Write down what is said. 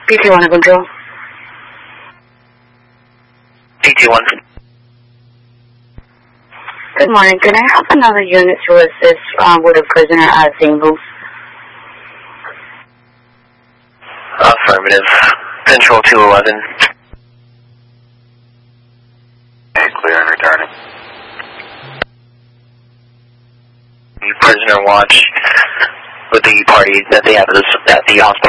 PT1 to control. PT1. Good morning. Can I have another unit to assist with a prisoner at St. Booth? Affirmative. Control 211. Okay, clear and returning. Prisoner watch with the party that they have at the hospital.